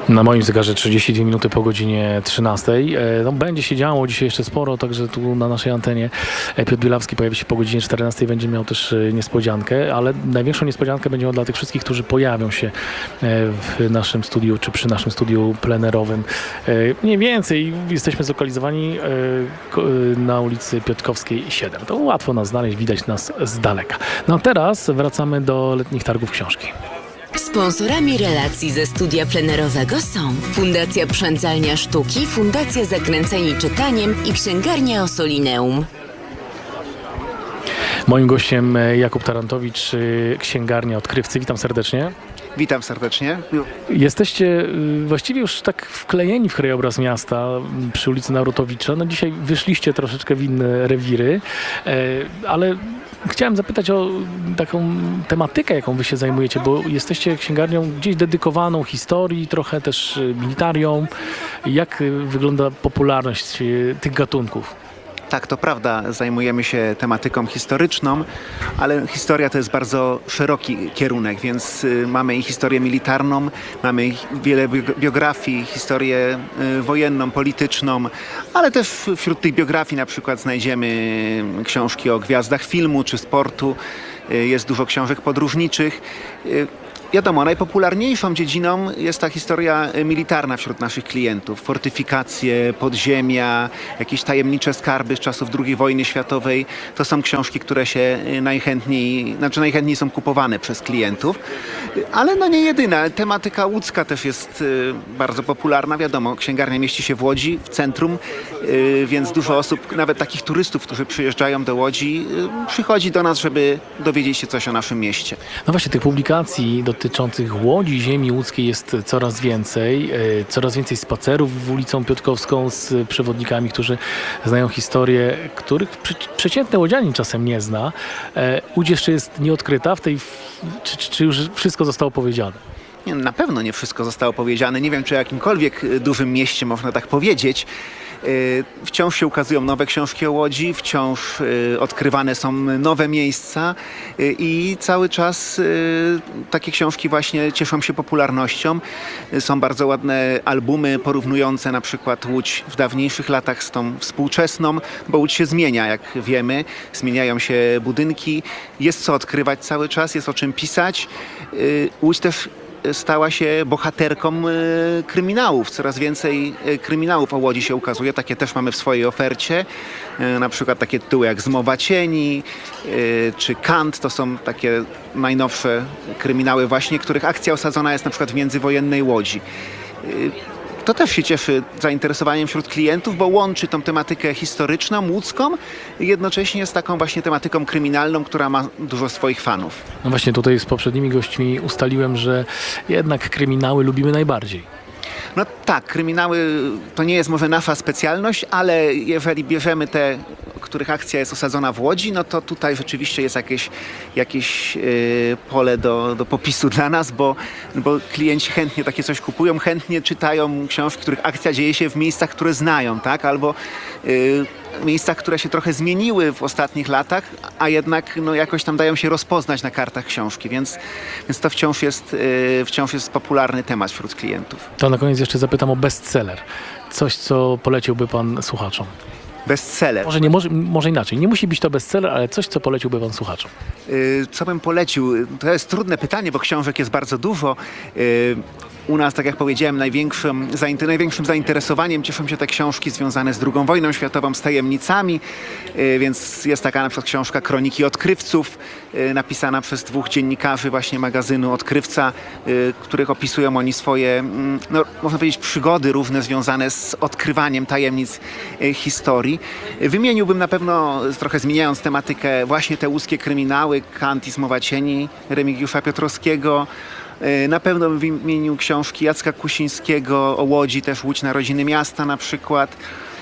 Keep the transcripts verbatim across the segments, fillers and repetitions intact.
Na moim zegarze trzydzieści dwie minuty po godzinie trzynastej. No, będzie się działo dzisiaj jeszcze sporo, także tu na naszej antenie Piotr Bielawski pojawi się po godzinie czternastej. Będzie miał też niespodziankę, ale największą niespodziankę będzie miał dla tych wszystkich, którzy pojawią się w naszym studiu, czy przy naszym studiu plenerowym. Mniej więcej jesteśmy zlokalizowani na ulicy Piotrkowskiej siedem. To łatwo nas znaleźć, widać nas z daleka. No a teraz wracamy do letnich targów książki. Sponsorami relacji ze studia plenerowego są Fundacja Przędzalnia Sztuki, Fundacja Zakręceni Czytaniem i Księgarnia Ossolineum. Moim gościem Jakub Tarantowicz, księgarnia Odkrywcy. Witam serdecznie. Witam serdecznie. Jesteście właściwie już tak wklejeni w krajobraz miasta przy ulicy Narutowicza. No dzisiaj wyszliście troszeczkę w inne rewiry, ale chciałem zapytać o taką tematykę, jaką wy się zajmujecie, bo jesteście księgarnią gdzieś dedykowaną historii, trochę też militariom. Jak wygląda popularność tych gatunków? Tak, to prawda, zajmujemy się tematyką historyczną, ale historia to jest bardzo szeroki kierunek, więc y, mamy i historię militarną, mamy wiele biografii, historię y, wojenną, polityczną, ale też wśród tych biografii na przykład znajdziemy książki o gwiazdach filmu czy sportu, y, jest dużo książek podróżniczych. Y, Wiadomo, najpopularniejszą dziedziną jest ta historia militarna wśród naszych klientów. Fortyfikacje, podziemia, jakieś tajemnicze skarby z czasów drugiej wojny światowej. To są książki, które się najchętniej, znaczy najchętniej są kupowane przez klientów. Ale no nie jedyna. Tematyka łódzka też jest bardzo popularna. Wiadomo, księgarnia mieści się w Łodzi, w centrum, więc dużo osób, nawet takich turystów, którzy przyjeżdżają do Łodzi, przychodzi do nas, żeby dowiedzieć się coś o naszym mieście. No właśnie, tych publikacji do dotyczących Łodzi, ziemi łódzkiej jest coraz więcej. Coraz więcej spacerów ulicą Piotrkowską z przewodnikami, którzy znają historię, których przeciętny łodzianin czasem nie zna. Łódź jeszcze jest nieodkryta w tej... Czy, czy już wszystko zostało powiedziane? Nie, na pewno nie wszystko zostało powiedziane. Nie wiem, czy o jakimkolwiek dużym mieście można tak powiedzieć. Wciąż się ukazują nowe książki o Łodzi, wciąż odkrywane są nowe miejsca i cały czas takie książki właśnie cieszą się popularnością. Są bardzo ładne albumy porównujące na przykład Łódź w dawniejszych latach z tą współczesną, bo Łódź się zmienia, jak wiemy. Zmieniają się budynki, jest co odkrywać cały czas, jest o czym pisać. Łódź też stała się bohaterką y, kryminałów. Coraz więcej y, kryminałów o Łodzi się ukazuje. Takie też mamy w swojej ofercie. Y, na przykład takie tytuły jak Zmowa cieni y, czy Kant. To są takie najnowsze kryminały właśnie, których akcja osadzona jest na przykład w międzywojennej Łodzi. Y, To też się cieszy zainteresowaniem wśród klientów, bo łączy tą tematykę historyczną, łódzką i jednocześnie z taką właśnie tematyką kryminalną, która ma dużo swoich fanów. No właśnie tutaj z poprzednimi gośćmi ustaliłem, że jednak kryminały lubimy najbardziej. No tak, kryminały to nie jest może nasza specjalność, ale jeżeli bierzemy te, których akcja jest osadzona w Łodzi, no to tutaj rzeczywiście jest jakieś, jakieś yy, pole do, do popisu dla nas, bo, bo klienci chętnie takie coś kupują, chętnie czytają książki, których akcja dzieje się w miejscach, które znają, tak? Albo yy, miejscach, które się trochę zmieniły w ostatnich latach, a jednak no, jakoś tam dają się rozpoznać na kartach książki, więc, więc to wciąż jest, yy, wciąż jest popularny temat wśród klientów. To na koniec jeszcze zapytam o bestseller. Coś, co poleciłby pan słuchaczom. Bestseller. Może, nie, może, może inaczej. Nie musi być to bestseller, ale coś, co poleciłby pan słuchaczom. Yy, co bym polecił? To jest trudne pytanie, bo książek jest bardzo dużo. Yy, U nas, tak jak powiedziałem, największym, zainter- największym zainteresowaniem cieszą się te książki związane z drugą wojną światową, z tajemnicami, yy, więc jest taka na przykład książka Kroniki Odkrywców, yy, napisana przez dwóch dziennikarzy właśnie magazynu Odkrywca, yy, których opisują oni swoje, yy, no, można powiedzieć, przygody różne związane z odkrywaniem tajemnic yy, historii. Yy, wymieniłbym na pewno, trochę zmieniając tematykę, właśnie te łódzkie kryminały, Kant i Zmowa cieni Remigiusza Piotrowskiego. Na pewno bym wymienił książki Jacka Kusińskiego o Łodzi, też Łódź Narodziny Miasta na przykład.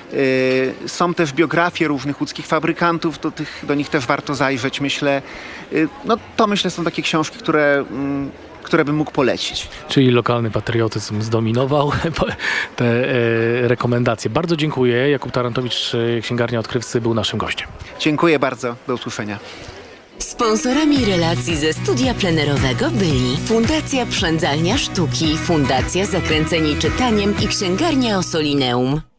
Są też biografie różnych łódzkich fabrykantów, do, tych, do nich też warto zajrzeć, myślę. No to myślę są takie książki, które, które bym mógł polecić. Czyli lokalny patriotyzm zdominował te e, rekomendacje. Bardzo dziękuję. Jakub Tarantowicz, księgarnia Odkrywcy, był naszym gościem. Dziękuję bardzo. Do usłyszenia. Sponsorami relacji ze studia plenerowego byli Fundacja Przędzalnia Sztuki, Fundacja Zakręceni Czytaniem i Księgarnia Ossolineum.